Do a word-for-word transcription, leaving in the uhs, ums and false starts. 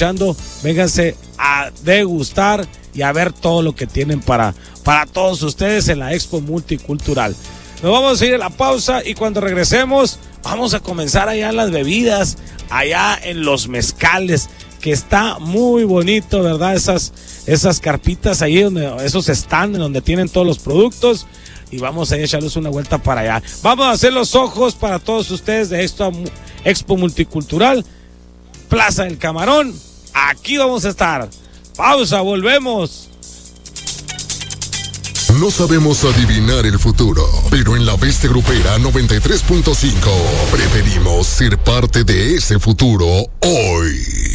escuchando, vénganse a degustar y a ver todo lo que tienen para, para todos ustedes en la Expo Multicultural. Nos vamos a ir a la pausa y cuando regresemos vamos a comenzar allá en las bebidas, allá en los mezcales, que está muy bonito, ¿verdad? Esas, esas carpitas ahí, donde, esos stands donde tienen todos los productos. Y vamos a echarles una vuelta para allá. Vamos a hacer los ojos para todos ustedes de esta Expo Multicultural. Plaza del Camarón. Aquí vamos a estar. Pausa, volvemos. No sabemos adivinar el futuro, pero en la Bestia Grupera noventa y tres punto cinco preferimos ser parte de ese futuro hoy.